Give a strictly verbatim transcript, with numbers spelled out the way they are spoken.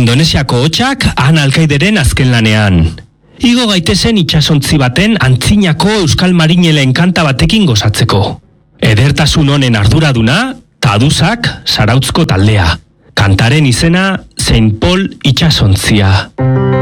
Indonesiako hotxak Han Alkaideren azken lanean. Igo gaitezen itsasontzi baten antzinako euskal marinelen kanta batekin gozatzeko. Edertasun honen arduraduna, Taduzak Zarautzko taldea. Kantaren izena Saint Paul itsasontzia.